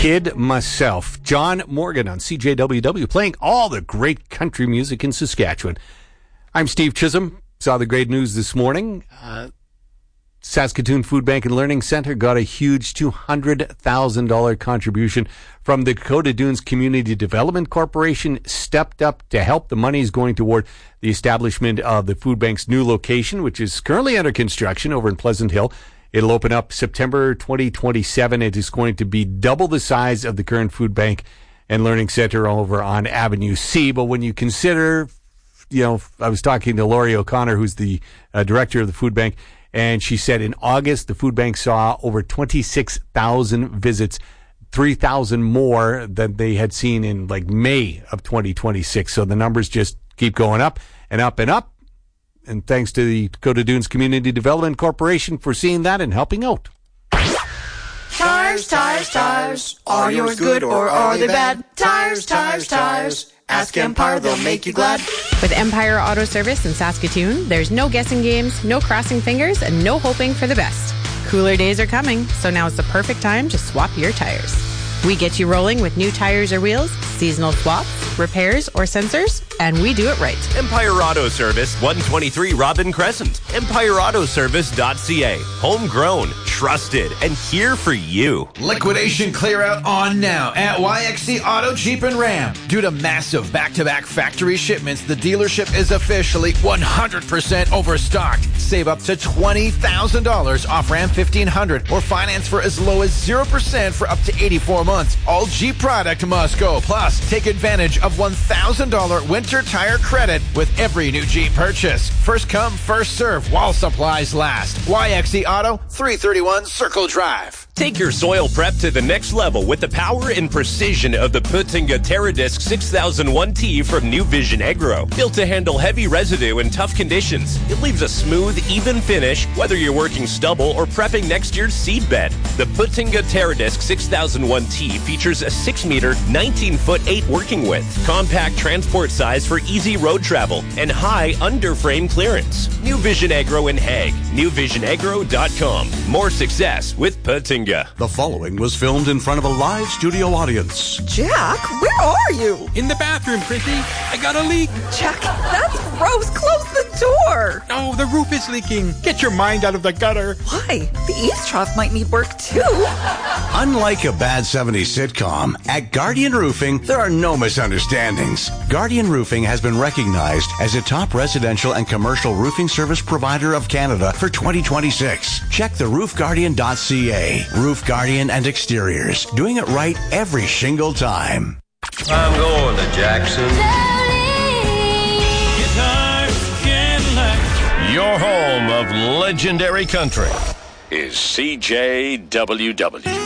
Kid Myself. John Morgan on CJWW, playing all the great country music in Saskatchewan. I'm Steve Chisholm. Saw the great news this morning. Saskatoon Food Bank and Learning Centre got a huge $200,000 contribution from the Dakota Dunes Community Development Corporation. Stepped up to help. The money is going toward the establishment of the food bank's new location, which is currently under construction over in Pleasant Hill. It'll open up September 2027. It is going to be double the size of the current food bank and learning center over on Avenue C. But when you consider, I was talking to Laurie O'Connor, who's the director of the food bank, and she said in August, the food bank saw over 26,000 visits, 3,000 more than they had seen in May of 2026. So the numbers just keep going up and up and up. And thanks to the Dakota Dunes Community Development Corporation for seeing that and helping out. Tires, tires, tires. Are yours good or are they bad? Tires, tires, tires. Ask Empire, they'll make you glad. With Empire Auto Service in Saskatoon, there's no guessing games, no crossing fingers, and no hoping for the best. Cooler days are coming, so now is the perfect time to swap your tires. We get you rolling with new tires or wheels, seasonal swaps, repairs, or sensors, and we do it right. Empire Auto Service, 123 Robin Crescent. EmpireAutoservice.ca. Homegrown, trusted, and here for you. Liquidation clear out on now at YXC Auto Jeep and Ram. Due to massive back-to-back factory shipments, the dealership is officially 100% overstocked. Save up to $20,000 off Ram 1500 or finance for as low as 0% for up to 84 months. All Jeep product must go. Plus, take advantage of $1,000 winter tire credit with every new Jeep purchase. First come, first serve while supplies last. YXC Auto, 331 Circle Drive. Take your soil prep to the next level with the power and precision of the Puttinga TerraDisc 6001T from New Vision Agro. Built to handle heavy residue in tough conditions, it leaves a smooth, even finish, whether you're working stubble or prepping next year's seed bed. The Puttinga TerraDisc 6001T features a 6-meter, 19-foot 8 working width, compact transport size for easy road travel, and high under-frame clearance. New Vision Agro in Hague. NewVisionAgro.com. More success with Puttinga. The following was filmed in front of a live studio audience. Jack, where are you? In the bathroom, Chrissy. I got a leak. Jack, that's gross. Close the door. Oh, the roof is leaking. Get your mind out of the gutter. Why? The eaves trough might need work too. Unlike a bad 70s sitcom, at Guardian Roofing, there are no misunderstandings. Guardian Roofing has been recognized as a top residential and commercial roofing service provider of Canada for 2026. Check the roofguardian.ca. Roof Guardian and Exteriors. Doing it right every shingle time. I'm going to Jackson. Your home of legendary country is CJWW.